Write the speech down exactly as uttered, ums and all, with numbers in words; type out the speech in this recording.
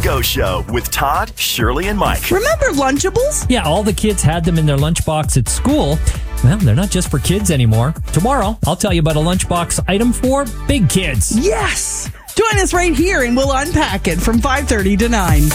and Go Show with Todd, Shirley, and Mike. Remember Lunchables? Yeah, all the kids had them in their lunchbox at school. Well, they're not just for kids anymore. Tomorrow, I'll tell you about a lunchbox item for big kids. Yes! Join us right here and we'll unpack it from five thirty to nine.